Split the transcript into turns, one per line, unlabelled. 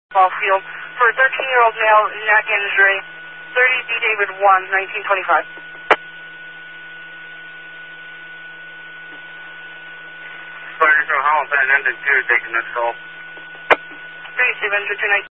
Ball field for a 13-year-old male, neck injury, 30 B. David 1, 1925.
Sorry, how about taking this call?
37 to 219.